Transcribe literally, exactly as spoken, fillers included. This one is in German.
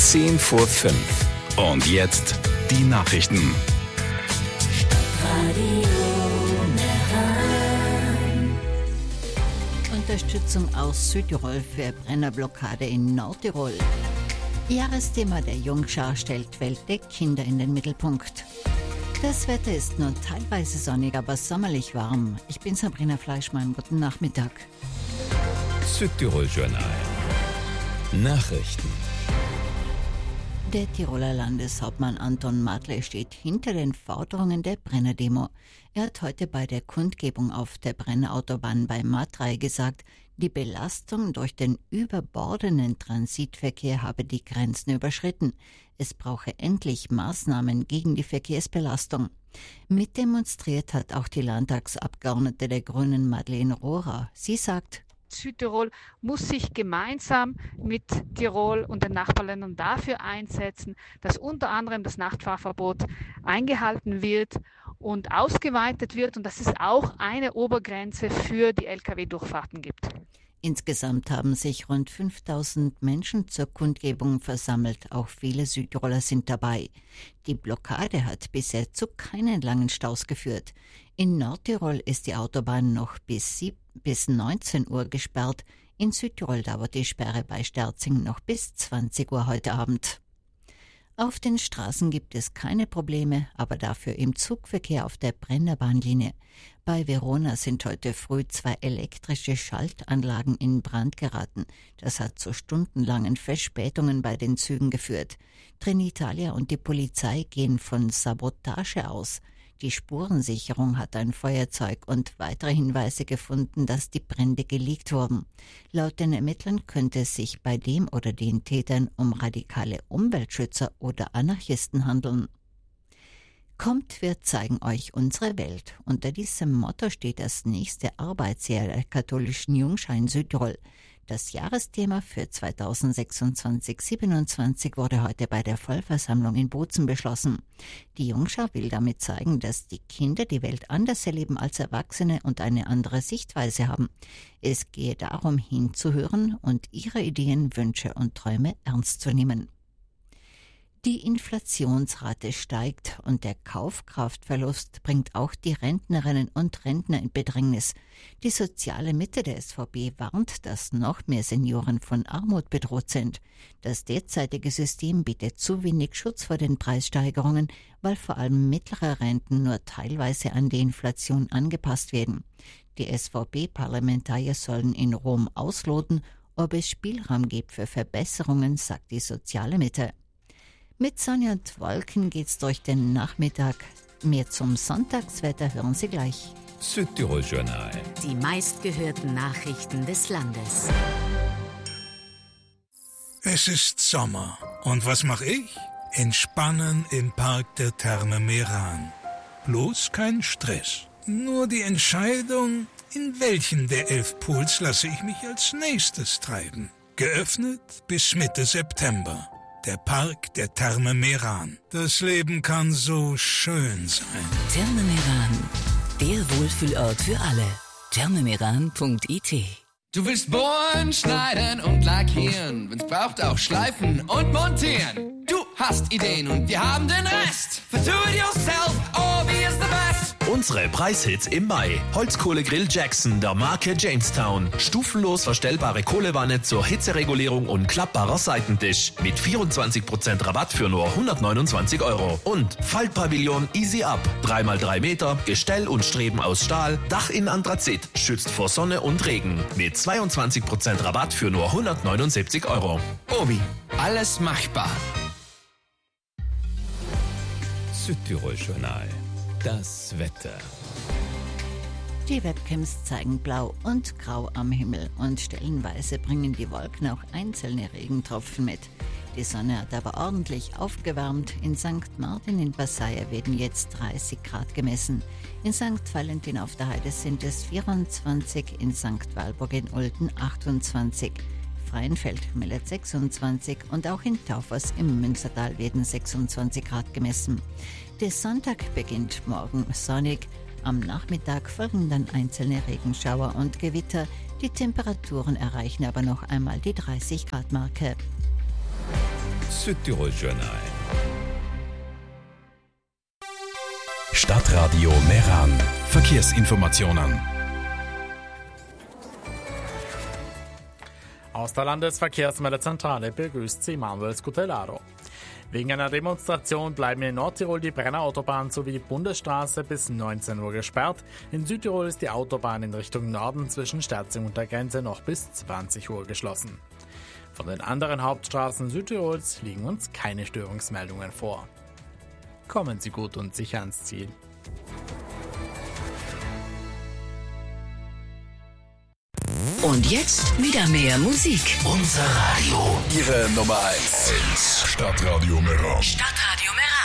zehn vor fünf. Und jetzt die Nachrichten. Unterstützung aus Südtirol für Brennerblockade in Nordtirol. Jahresthema der Jungschar stellt Welt der Kinder in den Mittelpunkt. Das Wetter ist nur teilweise sonnig, aber sommerlich warm. Ich bin Sabrina Fleischmann. Guten Nachmittag. Südtirol-Journal. Nachrichten. Der Tiroler Landeshauptmann Anton Madle steht hinter den Forderungen der Brenner-Demo. Er hat heute bei der Kundgebung auf der Brennerautobahn bei Matrei gesagt, die Belastung durch den überbordenden Transitverkehr habe die Grenzen überschritten. Es brauche endlich Maßnahmen gegen die Verkehrsbelastung. Mitdemonstriert hat auch die Landtagsabgeordnete der Grünen Madeleine Rohrer. Sie sagt, Südtirol muss sich gemeinsam mit Tirol und den Nachbarländern dafür einsetzen, dass unter anderem das Nachtfahrverbot eingehalten wird und ausgeweitet wird und dass es auch eine Obergrenze für die L K W-Durchfahrten gibt. Insgesamt haben sich rund fünftausend Menschen zur Kundgebung versammelt. Auch viele Südtiroler sind dabei. Die Blockade hat bisher zu keinen langen Staus geführt. In Nordtirol ist die Autobahn noch bis, sieb- bis neunzehn Uhr gesperrt. In Südtirol dauert die Sperre bei Sterzing noch bis zwanzig Uhr heute Abend. Auf den Straßen gibt es keine Probleme, aber dafür im Zugverkehr auf der Brennerbahnlinie. Bei Verona sind heute früh zwei elektrische Schaltanlagen in Brand geraten. Das hat zu stundenlangen Verspätungen bei den Zügen geführt. Trenitalia und die Polizei gehen von Sabotage aus. Die Spurensicherung hat ein Feuerzeug und weitere Hinweise gefunden, dass die Brände gelegt wurden. Laut den Ermittlern könnte es sich bei dem oder den Tätern um radikale Umweltschützer oder Anarchisten handeln. Kommt, wir zeigen euch unsere Welt. Unter diesem Motto steht das nächste Arbeitsjahr der katholischen Jungschar in Südtirol. Das Jahresthema für zweitausendsechsundzwanzig siebenundzwanzig wurde heute bei der Vollversammlung in Bozen beschlossen. Die Jungschar will damit zeigen, dass die Kinder die Welt anders erleben als Erwachsene und eine andere Sichtweise haben. Es gehe darum, hinzuhören und ihre Ideen, Wünsche und Träume ernst zu nehmen. Die Inflationsrate steigt und der Kaufkraftverlust bringt auch die Rentnerinnen und Rentner in Bedrängnis. Die soziale Mitte der S V B warnt, dass noch mehr Senioren von Armut bedroht sind. Das derzeitige System bietet zu wenig Schutz vor den Preissteigerungen, weil vor allem mittlere Renten nur teilweise an die Inflation angepasst werden. Die S V B-Parlamentarier sollen in Rom ausloten, ob es Spielraum gibt für Verbesserungen, sagt die soziale Mitte. Mit Sonne und Wolken geht's durch den Nachmittag. Mehr zum Sonntagswetter hören Sie gleich. Südtirol-Journal. Die meistgehörten Nachrichten des Landes. Es ist Sommer. Und was mache ich? Entspannen im Park der Therme Meran. Bloß kein Stress. Nur die Entscheidung, in welchen der elf Pools lasse ich mich als nächstes treiben. Geöffnet bis Mitte September. Der Park der Therme Meran. Das Leben kann so schön sein. Therme Meran, der Wohlfühlort für alle. therme meran punkt i t. Du willst bohren, schneiden und lackieren, wenn's braucht auch schleifen und montieren. Du hast Ideen und wir haben den Rest. For do it yourself, Obi is the best. Unsere Preishits im Mai. Holzkohlegrill Jackson der Marke Jamestown. Stufenlos verstellbare Kohlewanne zur Hitzeregulierung und klappbarer Seitentisch. Mit vierundzwanzig Prozent Rabatt für nur hundertneunundzwanzig Euro. Und Faltpavillon Easy Up. drei mal drei Meter, Gestell und Streben aus Stahl, Dach in Anthrazit. Schützt vor Sonne und Regen. Mit zweiundzwanzig Prozent Rabatt für nur hundertneunundsiebzig Euro. Obi, alles machbar. Südtirol-Journal. Das Wetter. Die Webcams zeigen blau und grau am Himmel und stellenweise bringen die Wolken auch einzelne Regentropfen mit. Die Sonne hat aber ordentlich aufgewärmt. In Sankt Martin in Passaia werden jetzt dreißig Grad gemessen. In Sankt Valentin auf der Heide sind es vierundzwanzig, in Sankt Walburg in Olten achtundzwanzig. Freienfeld meldet sechsundzwanzig und auch in Taufers im Münstertal werden sechsundzwanzig Grad gemessen. Der Sonntag beginnt morgen sonnig. Am Nachmittag folgen dann einzelne Regenschauer und Gewitter. Die Temperaturen erreichen aber noch einmal die dreißig Grad Marke. Südtirol-Journal. Stadtradio Meran. Verkehrsinformationen. Aus der Landesverkehrsmeldezentrale begrüßt Sie Manuel Scutellaro. Wegen einer Demonstration bleiben in Nordtirol die Brenner Autobahn sowie die Bundesstraße bis neunzehn Uhr gesperrt. In Südtirol ist die Autobahn in Richtung Norden zwischen Sterzing und der Grenze noch bis zwanzig Uhr geschlossen. Von den anderen Hauptstraßen Südtirols liegen uns keine Störungsmeldungen vor. Kommen Sie gut und sicher ans Ziel. Und jetzt wieder mehr Musik. Unser Radio. Ihre Nummer eins. Stadtradio Meran. Stadtradio Meran.